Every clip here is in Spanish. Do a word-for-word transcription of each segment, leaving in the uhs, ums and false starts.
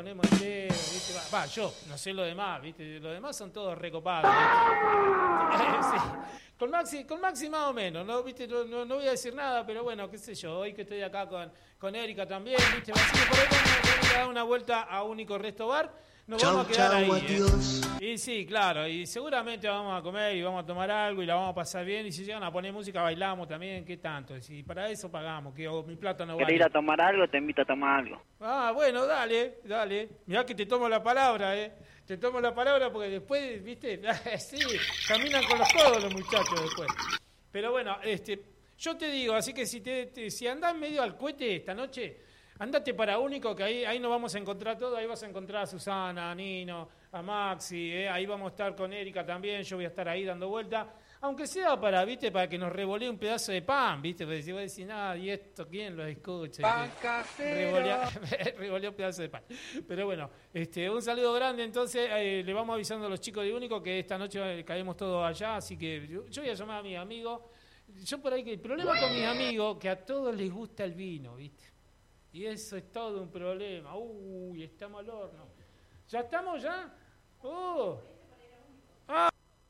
ponemos entero, ¿viste? Va, va, yo, no sé lo demás, ¿viste? Los demás son todos recopados, ¿viste? Sí. Con Maxi, con Maxi más o menos, ¿no? ¿Viste? No, no, no voy a decir nada, pero bueno, qué sé yo, hoy que estoy acá con, con Erika también, ¿viste? Así que por ahí vamos a dar una vuelta a Único Resto Bar. Nos chau, vamos a quedar chau, ahí. ¿eh? Y sí, claro, y seguramente vamos a comer y vamos a tomar algo y la vamos a pasar bien. Y si llegan a poner música, bailamos también, ¿qué tanto? Si para eso pagamos, que oh, mi plata no vale. ¿Querés ir a tomar algo? Te invito a tomar algo. Ah, bueno, dale, dale. Mirá que te tomo la palabra, ¿eh? Te tomo la palabra porque después, ¿viste? Sí, caminan con los codos los muchachos después. Pero bueno, este, yo te digo, así que si, te, te, si andás medio al cohete esta noche... Andate para Único, que ahí, ahí nos vamos a encontrar todo. Ahí vas a encontrar a Susana, a Nino, a Maxi. ¿eh? Ahí vamos a estar con Erika también. Yo voy a estar ahí dando vuelta. Aunque sea para, ¿viste? Para que nos revolee un pedazo de pan, ¿viste? Porque si vos decís, nada, ¿y esto quién lo escucha? Pan casero. Revolea un pedazo de pan. Pero bueno, este, un saludo grande. Entonces, eh, le vamos avisando a los chicos de Único que esta noche caemos todos allá. Así que yo, yo voy a llamar a mis amigos. Yo por ahí que el problema con mis amigos que a todos les gusta el vino, ¿viste? Y eso es todo un problema. Uy, estamos al horno. ¿Ya estamos ya? Oh. Ah.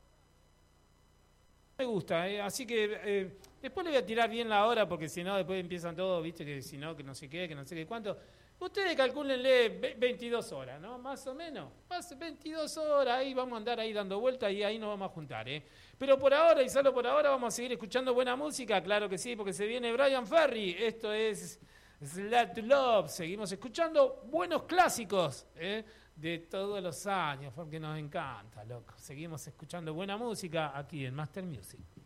Me gusta, ¿eh? Así que eh, después le voy a tirar bien la hora porque si no después empiezan todos, viste, que si no, que no sé qué, que no sé qué cuánto. Ustedes calcúlenle veintidós horas, ¿no? Más o menos. Más veintidós horas, ahí vamos a andar ahí dando vueltas y ahí nos vamos a juntar, ¿eh? Pero por ahora y solo por ahora vamos a seguir escuchando buena música, claro que sí, porque se viene Bryan Ferry. Esto es... Slap to Love, seguimos escuchando buenos clásicos ¿eh? de todos los años, porque nos encanta, loco. Seguimos escuchando buena música aquí en Master Music.